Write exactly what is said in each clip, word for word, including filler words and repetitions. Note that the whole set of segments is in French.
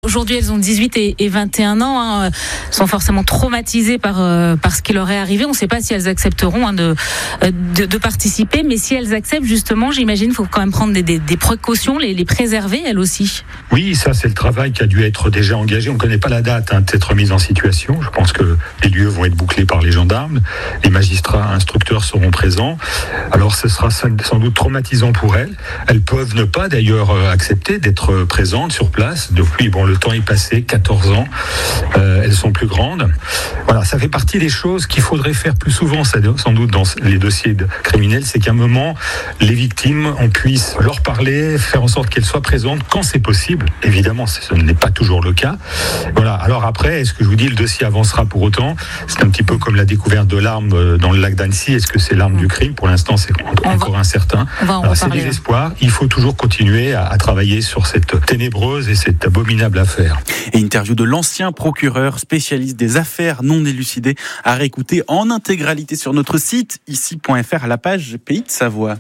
aujourd'hui, elles ont dix-huit et vingt et un ans, hein, sont forcément traumatisées par, euh, par ce qui leur est arrivé. On ne sait pas si elles accepteront hein, de, de, de participer, mais si elles acceptent, justement, j'imagine qu'il faut quand même prendre des, des, des précautions, les, les préserver, elles aussi. Oui, ça c'est le travail qui a dû être déjà engagé. On ne connaît pas la date hein, de cette remise en situation. Je pense que les lieux vont être bouclés par les gendarmes. Les magistrats instructeurs seront présents. Alors ce sera sans doute traumatisant pour elles. Elles peuvent ne pas d'ailleurs accepter d'être présentes sur place. Depuis, bon, le temps est passé, quatorze ans. Euh, elles sont plus grandes. Voilà, ça fait partie des choses qu'il faudrait faire plus souvent, sans doute dans les dossiers criminels. C'est qu'à un moment, les victimes, on puisse leur parler, faire en sorte qu'elles soient présentes quand c'est possible. Évidemment, ce n'est pas toujours le cas. Voilà. Alors après, est-ce que je vous dis, le dossier avancera pour autant ? C'est un petit peu comme la découverte de l'arme dans le lac d'Annecy. Est-ce que c'est l'arme du crime ? Pour l'instant, c'est encore incertain. Alors, c'est des espoirs. Il faut toujours continuer à, à travailler sur cette ténébreuse et cette abominable affaire. Et interview de l'ancien procureur spécialiste des affaires non élucidées à réécouter en intégralité sur notre site ici point f r à la page Pays de Savoie.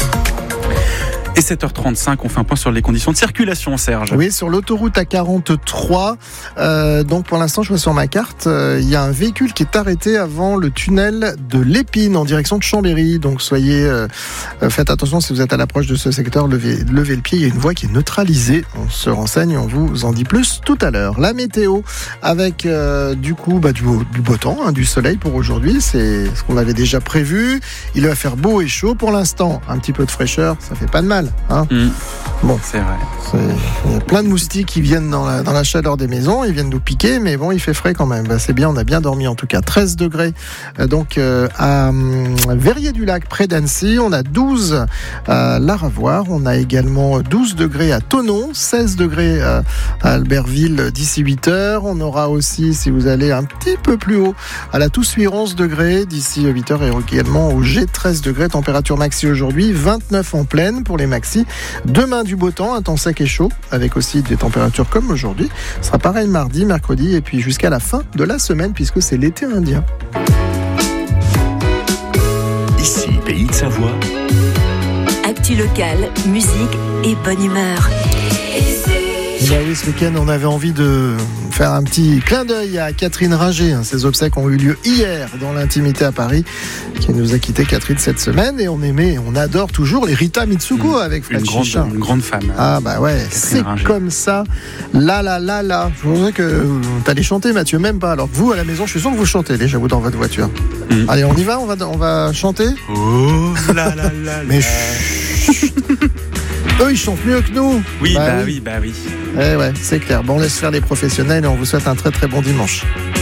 Et sept heures trente-cinq, on fait un point sur les conditions de circulation, Serge. Oui, sur l'autoroute A quarante-trois. Euh, donc pour l'instant, je vois sur ma carte, euh, il y a un véhicule qui est arrêté avant le tunnel de l'Épine en direction de Chambéry. Donc soyez, euh, faites attention si vous êtes à l'approche de ce secteur, levez, levez le pied. Il y a une voie qui est neutralisée. On se renseigne, on vous en dit plus tout à l'heure. La météo avec euh, du coup bah, du, beau, du beau temps, hein, du soleil pour aujourd'hui. C'est ce qu'on avait déjà prévu. Il va faire beau et chaud pour l'instant. Un petit peu de fraîcheur, ça fait pas de mal. Hein mmh. Bon, c'est vrai. C'est... Il y a plein de moustiques qui viennent dans la, dans la chaleur des maisons, ils viennent nous piquer, mais bon, il fait frais quand même. Ben, c'est bien, on a bien dormi en tout cas. treize degrés euh, donc euh, à euh, Verrier-du-Lac, près d'Annecy. On a douze à Laravoir. On a également douze degrés à Thonon, seize degrés à, à Albertville d'ici huit heures. On aura aussi, si vous allez un petit peu plus haut, à la Toussuire, onze degrés d'ici huit heures et également au G, treize degrés. Température maxi aujourd'hui, vingt-neuf en pleine pour les maxi. Demain, du beau temps, un temps sec et chaud, avec aussi des températures comme aujourd'hui. Ce sera pareil mardi, mercredi, et puis jusqu'à la fin de la semaine, puisque c'est l'été indien. Ici, Pays de Savoie. Actu locale, musique et bonne humeur. Bah oui, ce week-end, on avait envie de faire un petit clin d'œil à Catherine Ringer. Ses obsèques ont eu lieu hier dans l'intimité à Paris, qui nous a quitté Catherine cette semaine. Et on aimait, on adore toujours les Rita Mitsuko mmh, avec Fred Chichin. Une grande fan. Ah bah ouais, Catherine c'est Ringer. Comme ça. La la la la. Je pensais que t'allais chanter, Mathieu, même pas. Alors que vous, à la maison, je suis sûr que vous chantez déjà, vous, dans votre voiture. Mmh. Allez, on y va, on va, on va chanter. Oh la la la. Mais chut. Eux, ils chantent mieux que nous. Oui, bah, bah oui, oui, bah oui. Eh ouais, c'est clair. Bon, on laisse faire les professionnels et on vous souhaite un très très bon dimanche.